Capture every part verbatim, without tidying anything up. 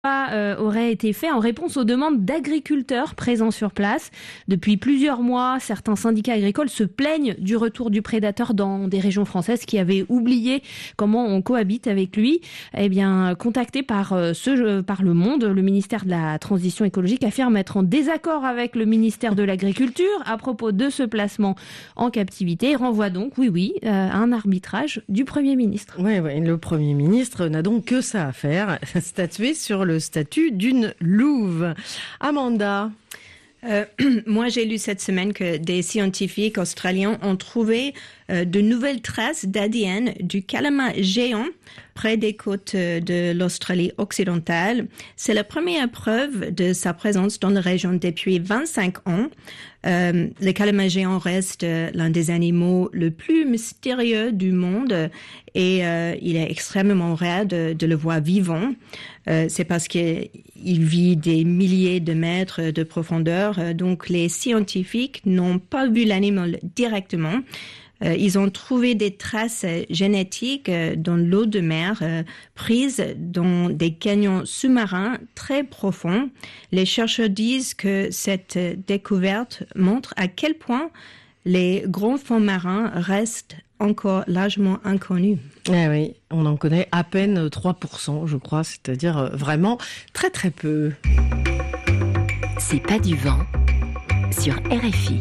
Euh, aurait été fait en réponse aux demandes d'agriculteurs présents sur place. Depuis plusieurs mois, certains syndicats agricoles se plaignent du retour du prédateur dans des régions françaises qui avaient oublié comment on cohabite avec lui. Eh bien, contacté par euh, ce par Le Monde, le ministère de la Transition écologique affirme être en désaccord avec le ministère de l'Agriculture à propos de ce placement en captivité et renvoie donc, oui, oui, euh, à un arbitrage du Premier ministre. Oui, oui, le Premier ministre n'a donc que ça à faire, statuer sur le le statut d'une louve. Amanda. Euh, moi, j'ai lu cette semaine que des scientifiques australiens ont trouvé euh, de nouvelles traces d'A D N du calamar géant près des côtes de l'Australie occidentale. C'est la première preuve de sa présence dans la région depuis vingt-cinq ans. Euh, le calamar géant reste l'un des animaux le plus mystérieux du monde et euh, il est extrêmement rare de, de le voir vivant. Euh, c'est parce qu'il vit des milliers de mètres de profondeur. Donc les scientifiques n'ont pas vu l'animal directement. Euh, ils ont trouvé des traces génétiques dans l'eau de mer euh, prises dans des canyons sous-marins très profonds. Les chercheurs disent que cette découverte montre à quel point les grands fonds marins restent encore largement inconnus. Eh oui, on en connaît à peine trois pour cent, je crois, c'est-à-dire vraiment très très peu. C'est pas du vent sur R F I.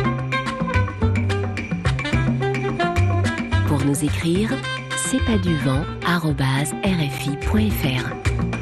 Pour nous écrire, c'est pas du vent arobase r f i point f r.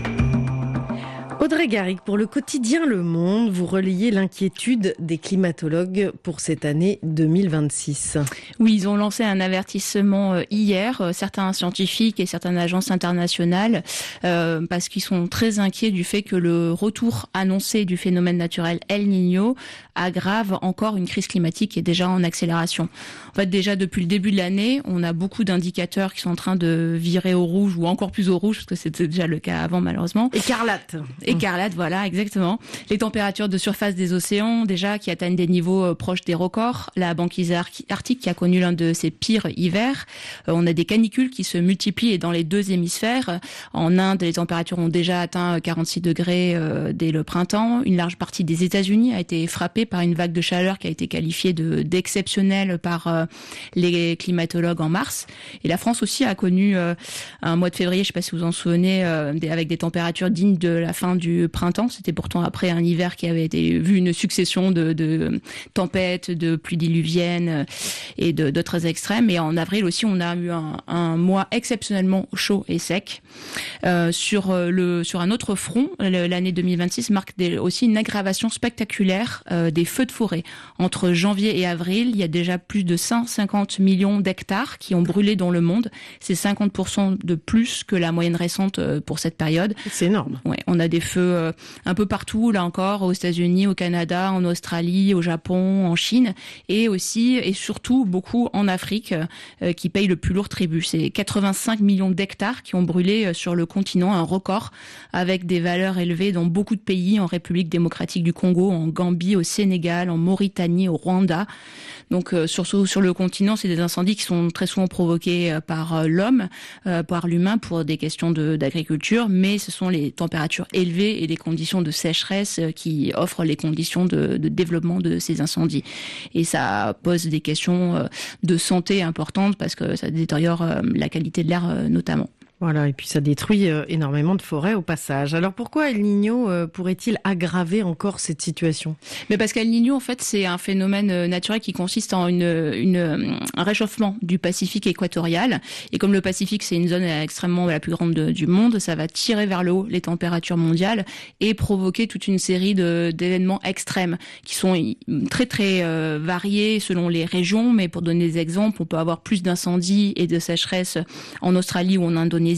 Audrey Garrigue, pour le quotidien Le Monde, vous relayez l'inquiétude des climatologues pour cette année deux mille vingt-six. Oui, ils ont lancé un avertissement hier, certains scientifiques et certaines agences internationales, euh, parce qu'ils sont très inquiets du fait que le retour annoncé du phénomène naturel El Niño aggrave encore une crise climatique qui est déjà en accélération. En fait, déjà depuis le début de l'année, on a beaucoup d'indicateurs qui sont en train de virer au rouge ou encore plus au rouge, parce que c'était déjà le cas avant malheureusement. Écarlate. Écarlate, voilà, exactement. Les températures de surface des océans, déjà, qui atteignent des niveaux euh, proches des records. La banquise arctique qui a connu l'un de ses pires hivers. Euh, on a des canicules qui se multiplient et dans les deux hémisphères. En Inde, les températures ont déjà atteint quarante-six degrés euh, dès le printemps. Une large partie des États-Unis a été frappée par une vague de chaleur qui a été qualifiée de d'exceptionnelle par euh, les climatologues en mars. Et la France aussi a connu euh, un mois de février, je ne sais pas si vous en souvenez, euh, des, avec des températures dignes de la fin du printemps. C'était pourtant après un hiver qui avait été vu une succession de, de tempêtes, de pluies diluviennes et de, d'autres extrêmes. Et en avril aussi, on a eu un, un mois exceptionnellement chaud et sec. Euh, sur le sur un autre front, l'année deux mille vingt-six marque des, aussi une aggravation spectaculaire euh, des feux de forêt. Entre janvier et avril, il y a déjà plus de cent cinquante millions d'hectares qui ont brûlé dans le monde. C'est cinquante pour cent de plus que la moyenne récente pour cette période. C'est énorme. Ouais, on a des feux euh, un peu partout, là encore, aux États-Unis, au Canada, en Australie, au Japon, en Chine, et aussi et surtout beaucoup en Afrique, euh, qui paye le plus lourd tribut. C'est quatre-vingt-cinq millions d'hectares qui ont brûlé sur le continent, un record, avec des valeurs élevées dans beaucoup de pays, en République démocratique du Congo, en Gambie, au Sénégal, en Mauritanie, au Rwanda. Donc euh, sur, sur le continent, c'est des incendies qui sont très souvent provoqués euh, par euh, l'homme, euh, par l'humain pour des questions de, d'agriculture, mais ce sont les températures élevées et les conditions de sécheresse euh, qui offrent les conditions de, de développement de ces incendies. Et ça pose des questions euh, de santé importantes parce que ça détériore euh, la qualité de l'air euh, notamment. Voilà, et puis ça détruit euh, énormément de forêts au passage. Alors pourquoi El Niño euh, pourrait-il aggraver encore cette situation ? Mais parce qu'El Niño, en fait, c'est un phénomène naturel qui consiste en une, une, un réchauffement du Pacifique équatorial. Et comme le Pacifique, c'est une zone extrêmement la plus grande de, du monde, ça va tirer vers le haut les températures mondiales et provoquer toute une série de, d'événements extrêmes qui sont très très euh, variés selon les régions. Mais pour donner des exemples, on peut avoir plus d'incendies et de sécheresse en Australie ou en Indonésie,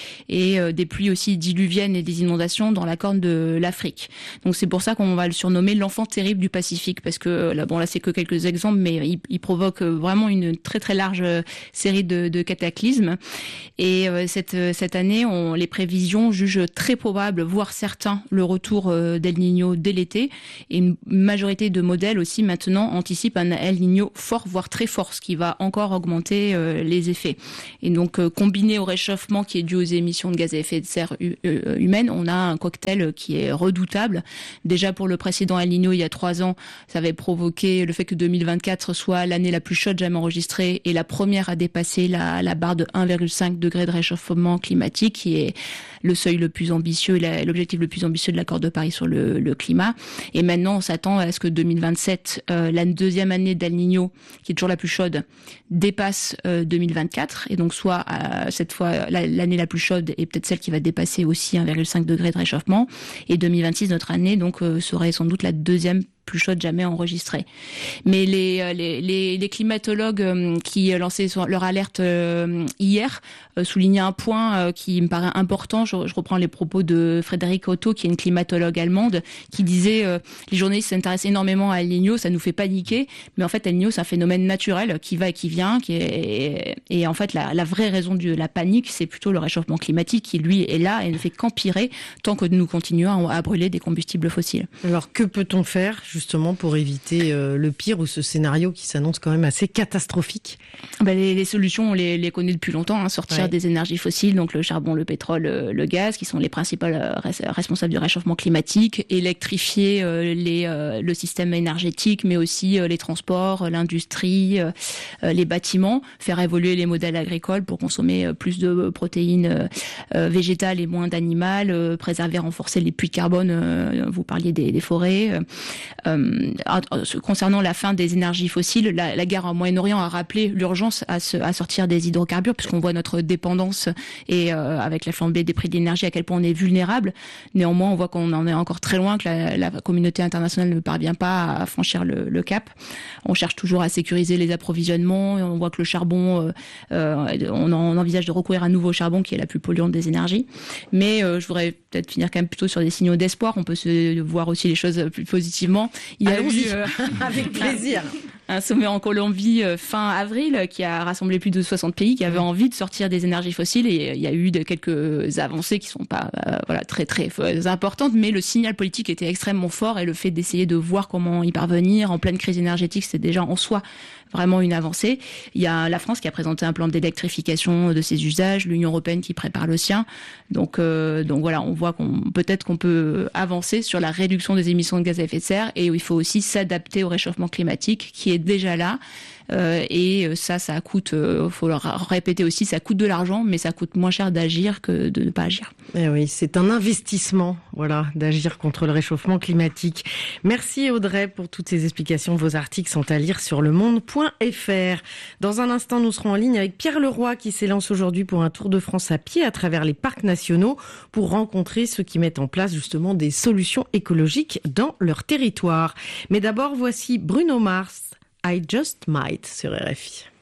et euh, des pluies aussi diluviennes et des inondations dans la corne de l'Afrique. Donc c'est pour ça qu'on va le surnommer l'enfant terrible du Pacifique, parce que là, bon là c'est que quelques exemples, mais il, il provoque vraiment une très très large série de, de cataclysmes. Et euh, cette cette année, on, les prévisions jugent très probable, voire certain, le retour euh, d'El Niño dès l'été. Et une majorité de modèles aussi maintenant anticipent un El Niño fort, voire très fort, ce qui va encore augmenter euh, les effets. Et donc euh, combiné au réchauffement qui est dû aux émissions de gaz à effet de serre humaines, on a un cocktail qui est redoutable. Déjà pour le précédent El Niño il y a trois ans, ça avait provoqué le fait que deux mille vingt-quatre soit l'année la plus chaude jamais enregistrée et la première à dépasser la, la barre de un virgule cinq degré de réchauffement climatique, qui est le seuil le plus ambitieux, l'objectif le plus ambitieux de l'accord de Paris sur le, le climat. Et maintenant, on s'attend à ce que deux mille vingt-sept, euh, la deuxième année d'El Niño, qui est toujours la plus chaude, dépasse euh, deux mille vingt-quatre. Et donc, soit euh, cette fois, la, l'année la plus chaude est peut-être celle qui va dépasser aussi un virgule cinq degré de réchauffement. Et deux mille vingt-six, notre année, donc, euh, serait sans doute la deuxième plus chaude jamais enregistrée. Mais les, les, les, les climatologues euh, qui lançaient leur alerte euh, hier euh, soulignaient un point euh, qui me paraît important. Je, je reprends les propos de Frédéric Otto, qui est une climatologue allemande, qui disait euh, les journalistes s'intéressent énormément à El Niño, ça nous fait paniquer, mais en fait El Niño c'est un phénomène naturel qui va et qui vient, qui est, et en fait la, la vraie raison de la panique, c'est plutôt le réchauffement climatique qui lui est là et ne fait qu'empirer tant que nous continuons à, à brûler des combustibles fossiles. Alors que peut-on faire justement pour éviter euh, le pire ou ce scénario qui s'annonce quand même assez catastrophique? Ben, les, les solutions, on les, les connaît depuis longtemps, hein, sortir ouais. des énergies fossiles, donc le charbon, le pétrole, le, le gaz, qui sont les principaux responsables du réchauffement climatique, électrifier euh, les, euh, le système énergétique, mais aussi euh, les transports, l'industrie, euh, les bâtiments, faire évoluer les modèles agricoles pour consommer euh, plus de protéines euh, végétales et moins d'animales, euh, préserver, renforcer les puits de carbone, euh, vous parliez des, des forêts, euh, euh, concernant la fin des énergies fossiles, la, la guerre au Moyen-Orient a rappelé l'urgence à, se, à sortir des hydrocarbures, puisqu'on voit notre dépendance et euh, avec la flambée des prix de l'énergie à quel point on est vulnérable. Néanmoins, on voit qu'on en est encore très loin, que la, la communauté internationale ne parvient pas à franchir le, le cap. On cherche toujours à sécuriser les approvisionnements. Et on voit que le charbon, euh, euh, on, en, on envisage de recourir à nouveau au charbon, qui est la plus polluante des énergies. Mais euh, je voudrais peut-être finir quand même plutôt sur des signaux d'espoir. On peut se voir aussi les choses plus positivement. Il y a eu euh, avec plaisir un sommet en Colombie euh, fin avril qui a rassemblé plus de soixante pays qui avaient envie de sortir des énergies fossiles, et il y a eu de, quelques avancées qui sont pas euh, voilà très très importantes, mais le signal politique était extrêmement fort, et le fait d'essayer de voir comment y parvenir en pleine crise énergétique, c'est déjà en soi vraiment une avancée. Il y a la France qui a présenté un plan d'électrification de ses usages, l'Union européenne qui prépare le sien. Donc, euh, donc voilà, on voit qu'on peut-être qu'on peut avancer sur la réduction des émissions de gaz à effet de serre, et il faut aussi s'adapter au réchauffement climatique qui est déjà là. Euh, et ça, ça coûte, euh, faut le répéter aussi, ça coûte de l'argent, mais ça coûte moins cher d'agir que de ne pas agir. Eh oui, c'est un investissement, voilà, d'agir contre le réchauffement climatique. Merci Audrey pour toutes ces explications. Vos articles sont à lire sur le monde point f r. Dans un instant, nous serons en ligne avec Pierre Leroy qui s'élance aujourd'hui pour un tour de France à pied à travers les parcs nationaux pour rencontrer ceux qui mettent en place justement des solutions écologiques dans leur territoire. Mais d'abord, voici Bruno Mars. I Just Might sur R F I.